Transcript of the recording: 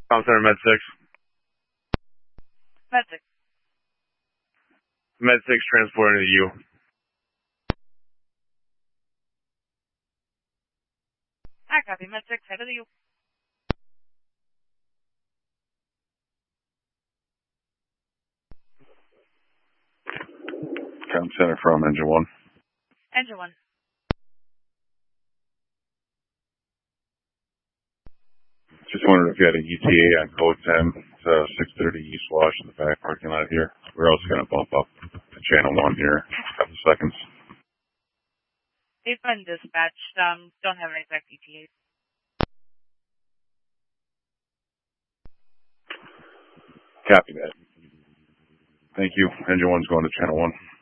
Com Center Med 6. Med 6. Med 6 transporting to you. I copy. Med 6, head to the U. Com Center from Engine 1. Engine 1. Just wondering if you had an ETA on code 10. It's 6:30 East Wash in the back parking lot here. We're also going to bump up to channel 1 here in a couple seconds. They've been dispatched. Don't have an exact ETA. Copy that. Thank you. Engine 1's going to channel 1.